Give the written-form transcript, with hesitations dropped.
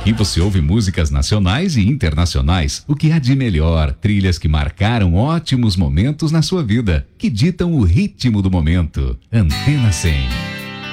Aqui você ouve músicas nacionais e internacionais, o que há de melhor, trilhas que marcaram ótimos momentos na sua vida, que ditam o ritmo do momento. Antena 100.